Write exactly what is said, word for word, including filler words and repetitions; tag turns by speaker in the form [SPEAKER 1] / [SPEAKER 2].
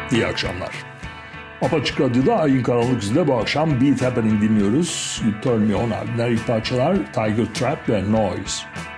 [SPEAKER 1] İyi akşamlar. Apaçık Radyo'da Ayın Karanlık Yüzü'nde bu akşam Beat Happening dinliyoruz. Turn Me On albümler ilk parçalar Tiger Trap ve Noise.